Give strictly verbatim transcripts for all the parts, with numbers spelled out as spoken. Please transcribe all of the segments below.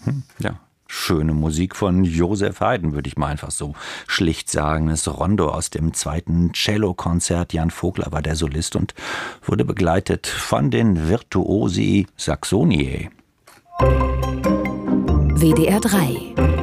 Hm, ja. Schöne Musik von Joseph Haydn, würde ich mal einfach so schlicht sagen. Das Rondo aus dem zweiten Cellokonzert. Jan Vogler war der Solist und wurde begleitet von den Virtuosi Saxoniae. W D R drei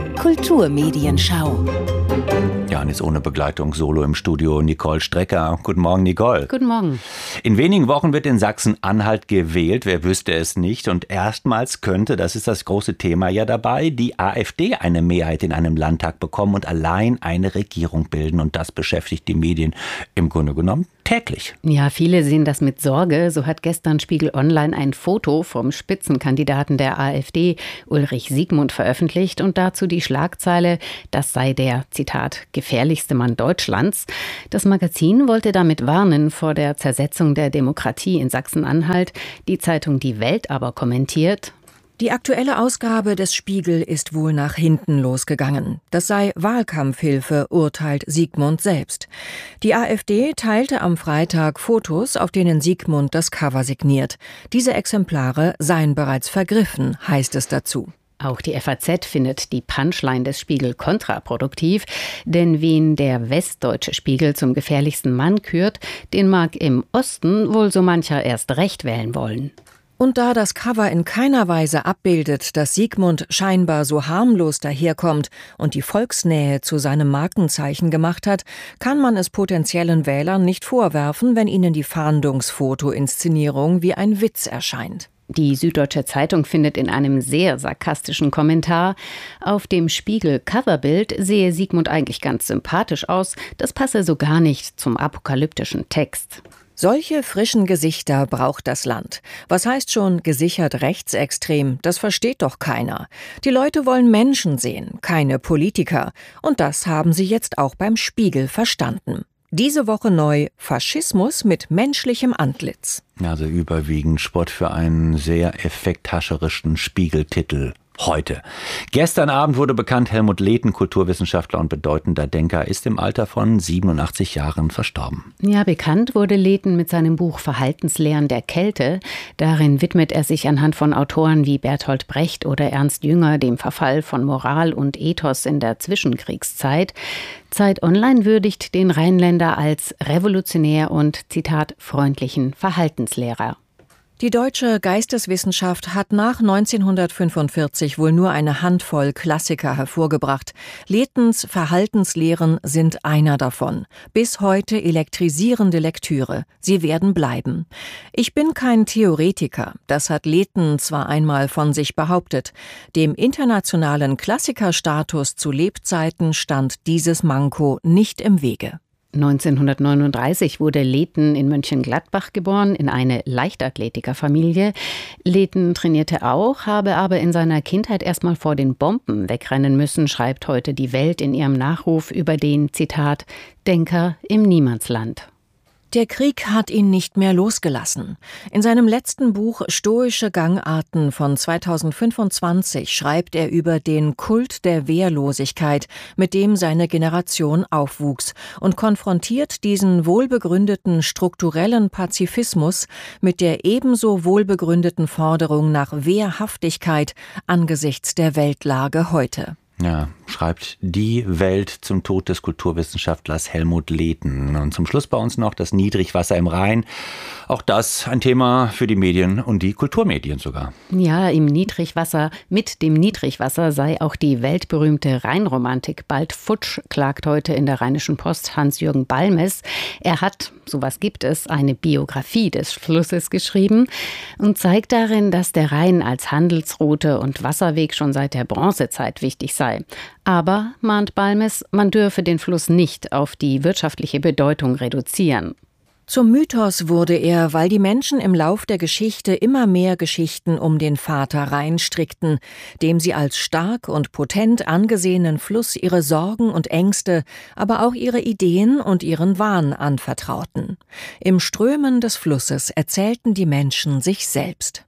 Kulturmedienschau. Ja, und jetzt ohne Begleitung solo im Studio Nicole Strecker. Guten Morgen, Nicole. Guten Morgen. In wenigen Wochen wird in Sachsen-Anhalt gewählt, wer wüsste es nicht. Und erstmals könnte, das ist das große Thema ja dabei, die AfD eine Mehrheit in einem Landtag bekommen und allein eine Regierung bilden. Und das beschäftigt die Medien im Grunde genommen täglich. Ja, viele sehen das mit Sorge. So hat gestern Spiegel Online ein Foto vom Spitzenkandidaten der AfD, Ulrich Siegmund, veröffentlicht und dazu die Schlagzeile, das sei der, Zitat, gefährlichste Mann Deutschlands. Das Magazin wollte damit warnen vor der Zersetzung der Demokratie in Sachsen-Anhalt. Die Zeitung Die Welt aber kommentiert: Die aktuelle Ausgabe des Spiegel ist wohl nach hinten losgegangen. Das sei Wahlkampfhilfe, urteilt Siegmund selbst. Die AfD teilte am Freitag Fotos, auf denen Siegmund das Cover signiert. Diese Exemplare seien bereits vergriffen, heißt es dazu. Auch die F A Z findet die Punchline des Spiegel kontraproduktiv, denn wen der westdeutsche Spiegel zum gefährlichsten Mann kürt, den mag im Osten wohl so mancher erst recht wählen wollen. Und da das Cover in keiner Weise abbildet, dass Siegmund scheinbar so harmlos daherkommt und die Volksnähe zu seinem Markenzeichen gemacht hat, kann man es potenziellen Wählern nicht vorwerfen, wenn ihnen die Fahndungsfoto-Inszenierung wie ein Witz erscheint. Die Süddeutsche Zeitung findet in einem sehr sarkastischen Kommentar: Auf dem Spiegel-Coverbild sehe Siegmund eigentlich ganz sympathisch aus. Das passe so gar nicht zum apokalyptischen Text. Solche frischen Gesichter braucht das Land. Was heißt schon gesichert rechtsextrem? Das versteht doch keiner. Die Leute wollen Menschen sehen, keine Politiker. Und das haben sie jetzt auch beim Spiegel verstanden. Diese Woche neu: Faschismus mit menschlichem Antlitz. Also überwiegend Spott für einen sehr effekthascherischen Spiegeltitel. Heute. Gestern Abend wurde bekannt, Helmut Lehten, Kulturwissenschaftler und bedeutender Denker, ist im Alter von siebenundachtzig Jahren verstorben. Ja, bekannt wurde Lehten mit seinem Buch Verhaltenslehren der Kälte. Darin widmet er sich anhand von Autoren wie Bertolt Brecht oder Ernst Jünger dem Verfall von Moral und Ethos in der Zwischenkriegszeit. Zeit Online würdigt den Rheinländer als revolutionär und, Zitat, freundlichen Verhaltenslehrer. Die deutsche Geisteswissenschaft hat nach neunzehnhundertfünfundvierzig wohl nur eine Handvoll Klassiker hervorgebracht. Lehtens Verhaltenslehren sind einer davon. Bis heute elektrisierende Lektüre. Sie werden bleiben. Ich bin kein Theoretiker. Das hat Lehten zwar einmal von sich behauptet. Dem internationalen Klassikerstatus zu Lebzeiten stand dieses Manko nicht im Wege. neunzehnhundertneununddreißig wurde Lehten in Mönchengladbach geboren, in eine Leichtathletikerfamilie. Lehten trainierte auch, habe aber in seiner Kindheit erstmal vor den Bomben wegrennen müssen, schreibt heute die Welt in ihrem Nachruf über den, Zitat, Denker im Niemandsland. Der Krieg hat ihn nicht mehr losgelassen. In seinem letzten Buch Stoische Gangarten von zweitausendfünfundzwanzig schreibt er über den Kult der Wehrlosigkeit, mit dem seine Generation aufwuchs, und konfrontiert diesen wohlbegründeten strukturellen Pazifismus mit der ebenso wohlbegründeten Forderung nach Wehrhaftigkeit angesichts der Weltlage heute. Ja, schreibt die Welt zum Tod des Kulturwissenschaftlers Helmut Lehten. Und zum Schluss bei uns noch das Niedrigwasser im Rhein. Auch das ein Thema für die Medien und die Kulturmedien sogar. Ja, im Niedrigwasser, mit dem Niedrigwasser sei auch die weltberühmte Rheinromantik bald futsch, klagt heute in der Rheinischen Post Hans-Jürgen Balmes. Er hat, sowas gibt es, eine Biografie des Flusses geschrieben und zeigt darin, dass der Rhein als Handelsroute und Wasserweg schon seit der Bronzezeit wichtig sei. Aber, mahnt Balmes, man dürfe den Fluss nicht auf die wirtschaftliche Bedeutung reduzieren. Zum Mythos wurde er, weil die Menschen im Lauf der Geschichte immer mehr Geschichten um den Vater Rhein strickten, dem sie als stark und potent angesehenen Fluss ihre Sorgen und Ängste, aber auch ihre Ideen und ihren Wahn anvertrauten. Im Strömen des Flusses erzählten die Menschen sich selbst.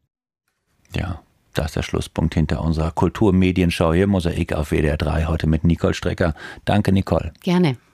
Ja. Das ist der Schlusspunkt hinter unserer Kulturmedienschau hier, Mosaik auf W D R drei, heute mit Nicole Strecker. Danke, Nicole. Gerne.